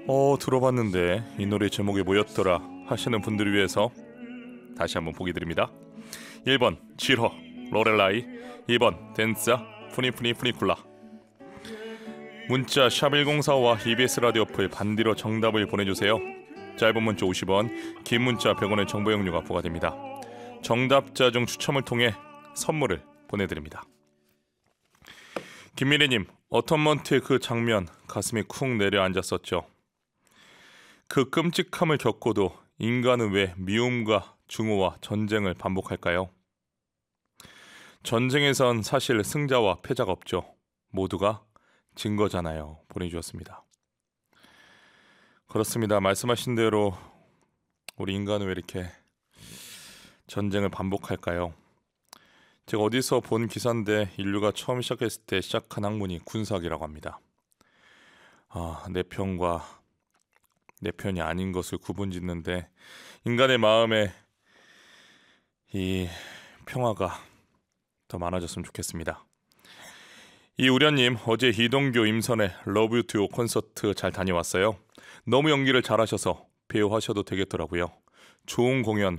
들어봤는데 이 노래 제목이 뭐였더라 하시는 분들을 위해서 다시 한번 보기 드립니다. 1번 지러 로렐라이, 2번 댄싸 푸니푸니 푸니쿨라. 문자 샵1045와 EBS 라디오 어플 반디로 정답을 보내주세요. 짧은 문자 50원, 긴 문자 100원의 정보 용료가 부과됩니다. 정답자 중 추첨을 통해 선물을 보내드립니다. 김미래님, 어텀먼트의 그 장면 가슴이 쿵 내려앉았었죠. 그 끔찍함을 겪고도 인간은 왜 미움과 증오와 전쟁을 반복할까요? 전쟁에선 사실 승자와 패자가 없죠. 모두가 진 거잖아요. 보내주셨습니다. 그렇습니다. 말씀하신 대로 우리 인간은 왜 이렇게 전쟁을 반복할까요? 제가 어디서 본 기사인데 인류가 처음 시작했을 때 시작한 학문이 군사학이라고 합니다. 내 편과 내 편이 아닌 것을 구분짓는데 인간의 마음에 이 평화가 더 많아졌으면 좋겠습니다. 이우련님, 어제 이동규 임선의 러브 유 투 콘서트 잘 다녀왔어요. 너무 연기를 잘하셔서 배우 하셔도 되겠더라고요. 좋은 공연